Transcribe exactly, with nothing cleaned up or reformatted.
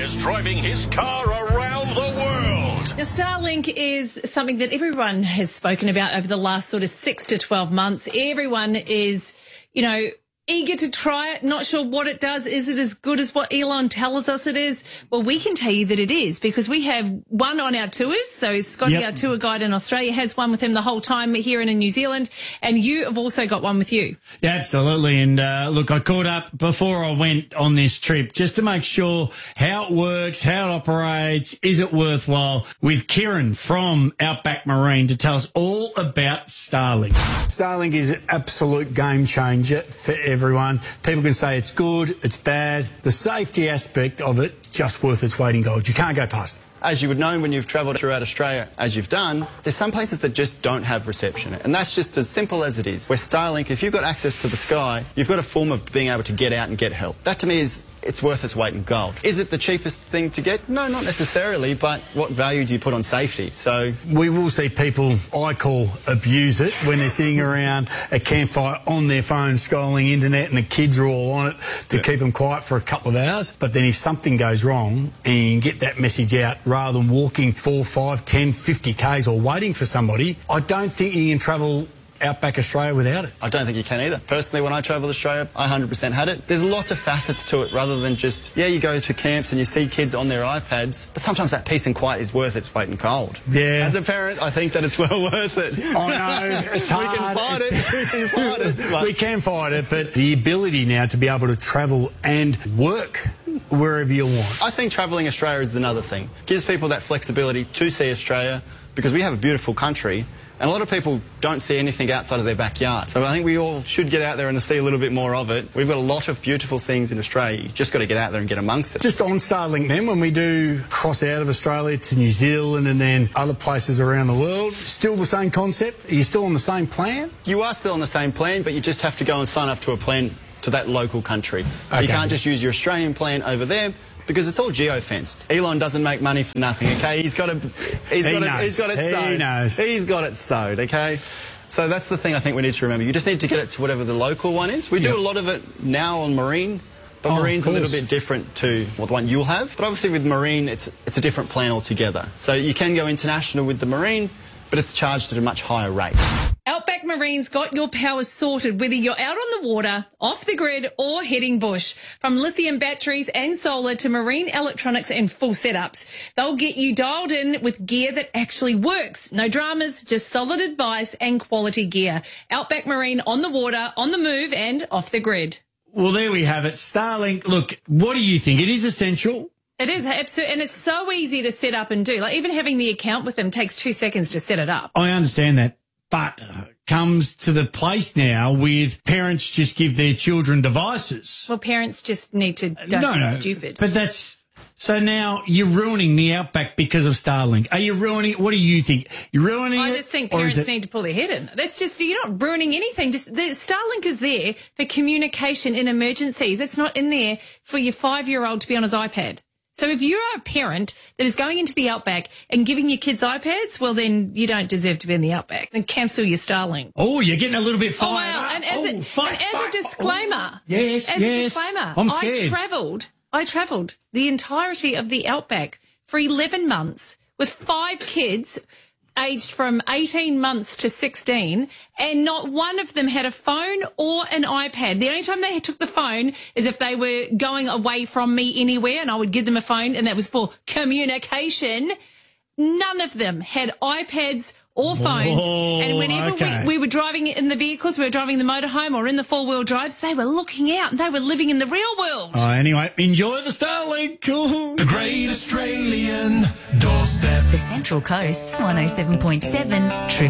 is driving his car around the world. Now, Starlink is something that everyone has spoken about over the last sort of six to twelve months. Everyone is, you know, eager to try it, not sure what it does. Is it as good as what Elon tells us it is? Well, we can tell you that it is because we have one on our tours. So Scotty, yep. our tour guide in Australia, has one with him the whole time here in New Zealand. And you have also got one with you. Yeah, absolutely. And uh, look, I caught up before I went on this trip just to make sure how it works, how it operates, is it worthwhile, with Kieran from Outback Marine to tell us all about Starlink. Starlink is an absolute game changer for everyone. People can say it's good, it's bad. The safety aspect of it, just worth its weight in gold. You can't go past it. As you would know when you've travelled throughout Australia, as you've done, there's some places that just don't have reception. And that's just as simple as it is. Where Starlink, if you've got access to the sky, you've got a form of being able to get out and get help. That to me is, it's worth its weight in gold. Is it the cheapest thing to get? No, not necessarily, but what value do you put on safety? So we will see people, I call, abuse it when they're sitting around a campfire on their phone scrolling internet and the kids are all on it to yeah. keep them quiet for a couple of hours. But then if something goes wrong and you can get that message out rather than walking four, five, ten, fifty kays or waiting for somebody, I don't think you can travel Outback Australia without it. I don't think you can either. Personally, when I travel Australia, I one hundred percent had it. There's lots of facets to it rather than just, yeah, you go to camps and you see kids on their iPads, but sometimes that peace and quiet is worth its weight in gold. Yeah. As a parent, I think that it's well worth it. I know, it's hard. We can fight it's... it. We can fight it. But... We can fight it, but the ability now to be able to travel and work wherever you want. I think travelling Australia is another thing. Gives people that flexibility to see Australia because we have a beautiful country. And a lot of people don't see anything outside of their backyard. So I think we all should get out there and see a little bit more of it. We've got a lot of beautiful things in Australia. You've just got to get out there and get amongst it. Just on Starlink then, when we do cross out of Australia to New Zealand and then other places around the world, still the same concept? Are you still on the same plan? You are still on the same plan, but you just have to go and sign up to a plan to that local country. So okay. you can't just use your Australian plan over there, because it's all geo-fenced. Elon doesn't make money for nothing, okay? He's got a, he's he got knows. it, he's got it he sewed. Knows. He's got it sewed, okay? So that's the thing I think we need to remember. You just need to get it to whatever the local one is. We yep. do a lot of it now on Marine, but oh, Marine's a little bit different to what the one you'll have. But obviously with Marine, it's it's a different plan altogether. So you can go international with the Marine, but it's charged at a much higher rate. Outback Marine's got your power sorted, whether you're out on the water, off the grid, or heading bush. From lithium batteries and solar to marine electronics and full setups, they'll get you dialed in with gear that actually works. No dramas, just solid advice and quality gear. Outback Marine, on the water, on the move, and off the grid. Well, there we have it. Starlink, look, what do you think? It is essential. It is, absolutely, and it's so easy to set up and do. Like, even having the account with them takes two seconds to set it up. I understand that, but uh, comes to the place now with parents just give their children devices. Well, parents just need to don't no, be no, stupid. But that's... So now you're ruining the Outback because of Starlink. Are you ruining it? What do you think? You're ruining it? I just think parents it... need to pull their head in. That's just, you're not ruining anything. Just the Starlink is there for communication in emergencies. It's not in there for your five-year-old to be on his iPad. So if you're a parent that is going into the Outback and giving your kids iPads, well, then you don't deserve to be in the Outback. Then cancel your Starlink. Oh, you're getting a little bit fired Oh, wow. up. And as, oh, a, fight, and as fight. a disclaimer, oh, yes, as yes. a disclaimer, I'm scared. I travelled, I travelled the entirety of the Outback for eleven months with five kids aged from eighteen months to sixteen, and not one of them had a phone or an iPad. The only time they took the phone is if they were going away from me anywhere, and I would give them a phone, and that was for communication. None of them had iPads or phones. Oh, and whenever okay. we, we were driving in the vehicles, we were driving the motorhome or in the four-wheel drives, they were looking out and they were living in the real world. Oh, anyway, enjoy the Starlink. The Great Australian Doorstep. The Central Coast's one oh seven point seven Triple